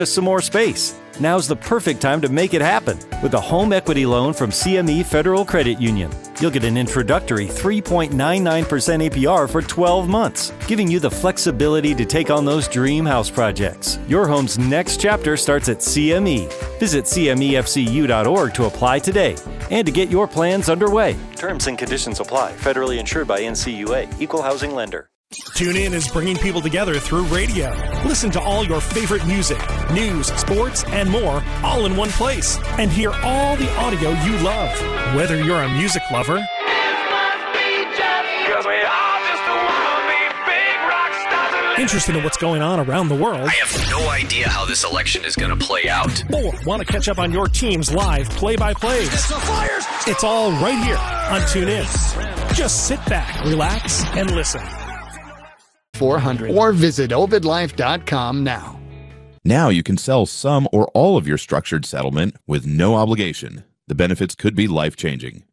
some more space. Now's the perfect time to make it happen with a home equity loan from CME Federal Credit Union. You'll get an introductory 3.99% APR for 12 months, giving you the flexibility to take on those dream house projects. Your home's next chapter starts at CME. Visit CMEFCU.org to apply today and to get your plans underway. Terms and conditions apply. Federally insured by NCUA. Equal housing lender. TuneIn is bringing people together through radio. Listen to all your favorite music, news, sports, and more all in one place. And hear all the audio you love. Whether you're a music lover, interested in what's going on around the world, I have no idea how this election is going to play out, or want to catch up on your team's live play-by-plays, it's all right here on TuneIn. Just sit back, relax, and listen. 400 or visit ovidlife.com now. Now you can sell some or all of your structured settlement with no obligation. The benefits could be life-changing.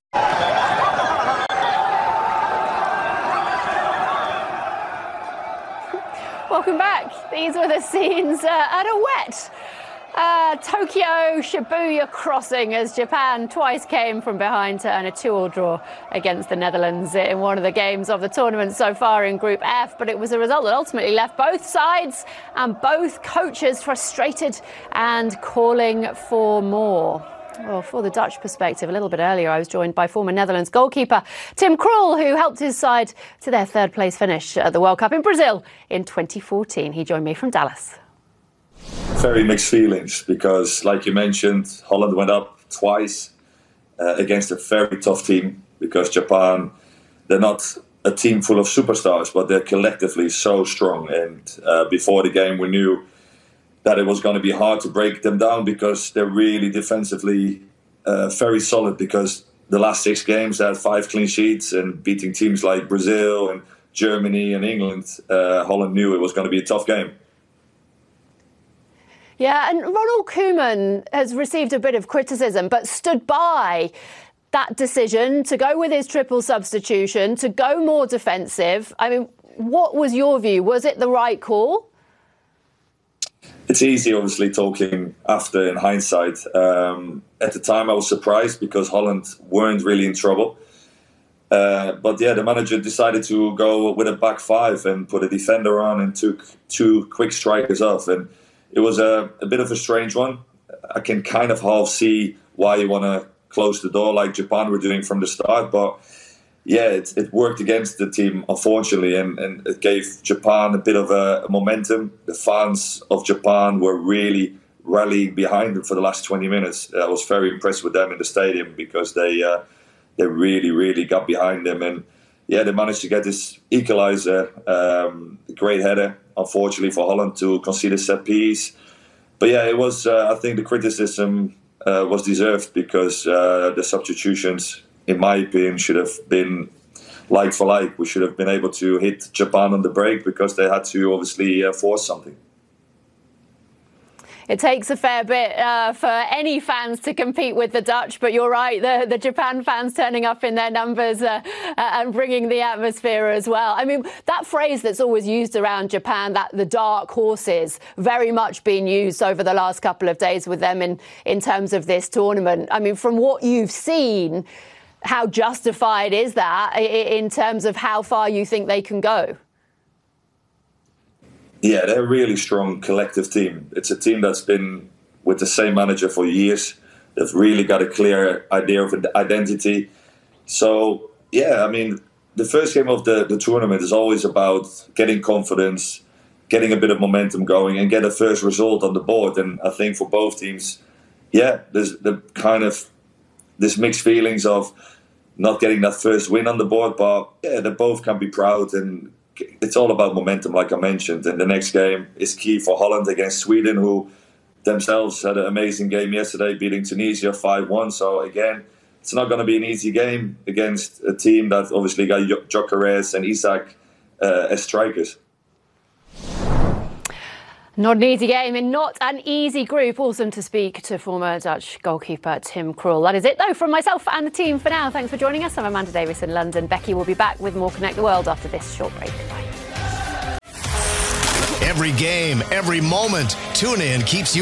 Welcome back. These were the scenes at a wet Tokyo Shibuya crossing as Japan twice came from behind to earn a 2-2 draw against the Netherlands in one of the games of the tournament so far in Group F. But it was a result that ultimately left both sides and both coaches frustrated and calling for more. Well, for the Dutch perspective, a little bit earlier, I was joined by former Netherlands goalkeeper Tim Krul, who helped his side to their third-place finish at the World Cup in Brazil in 2014. He joined me from Dallas. Very mixed feelings because, like you mentioned, Holland went up twice against a very tough team because Japan, they're not a team full of superstars, but they're collectively so strong. And before the game, we knew that it was going to be hard to break them down because they're really defensively very solid because the last 6 games they had 5 clean sheets and beating teams like Brazil and Germany and England, Holland knew it was going to be a tough game. Yeah, and Ronald Koeman has received a bit of criticism, but stood by that decision to go with his triple substitution, to go more defensive. I mean, what was your view? Was it the right call? It's easy, obviously, talking after in hindsight. At the time, I was surprised because Holland weren't really in trouble. But yeah, the manager decided to go with a back 5 and put a defender on and took 2 quick strikers off. And it was a bit of a strange one. I can kind of half see why you want to close the door like Japan were doing from the start. But yeah, it worked against the team, unfortunately, and it gave Japan a bit of a momentum. The fans of Japan were really rallying behind them for the last 20 minutes. I was very impressed with them in the stadium because they really, really got behind them. And yeah, they managed to get this equalizer, great header, unfortunately for Holland to concede a set piece. But yeah, it was, I think the criticism was deserved because the substitutions, in my opinion, should have been like for like. We should have been able to hit Japan on the break because they had to obviously force something. It takes a fair bit for any fans to compete with the Dutch, but you're right, the Japan fans turning up in their numbers and bringing the atmosphere as well. I mean, that phrase that's always used around Japan, that the dark horses, very much been used over the last couple of days with them in terms of this tournament. I mean, from what you've seen, how justified is that in terms of how far you think they can go? Yeah, they're a really strong collective team. It's a team that's been with the same manager for years. They've really got a clear idea of identity. So, yeah, I mean, the first game of the tournament is always about getting confidence, getting a bit of momentum going and get a first result on the board. And I think for both teams, yeah, there's the kind of this mixed feelings of not getting that first win on the board. But, yeah, they both can be proud and it's all about momentum, like I mentioned. And the next game is key for Holland against Sweden, who themselves had an amazing game yesterday, beating Tunisia 5-1. So, again, it's not going to be an easy game against a team that obviously got Gyökeres and Isak as strikers. Not an easy game and not an easy group. Awesome to speak to former Dutch goalkeeper Tim Krul. That is it, though, from myself and the team for now. Thanks for joining us. I'm Amanda Davis in London. Becky will be back with more Connect the World after this short break. Bye. Every game, every moment, TuneIn keeps you